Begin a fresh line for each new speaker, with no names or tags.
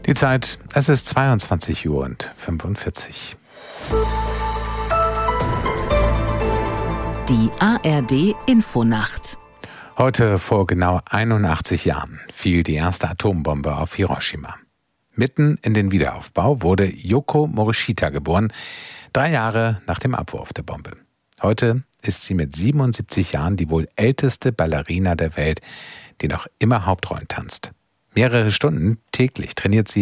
Die Zeit, es ist 22:45 Uhr.
Die ARD-Infonacht.
Heute vor genau 81 Jahren fiel die erste Atombombe auf Hiroshima. Mitten in den Wiederaufbau wurde Yoko Morishita geboren, 3 Jahre nach dem Abwurf der Bombe. Heute ist sie mit 77 Jahren die wohl älteste Ballerina der Welt, die noch immer Hauptrollen tanzt. Mehrere Stunden täglich trainiert sie